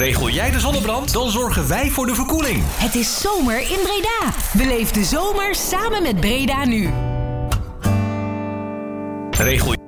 Regel jij de zonnebrand, dan zorgen wij voor de verkoeling. Het is zomer in Breda. Beleef de zomer samen met Breda Nu. Regel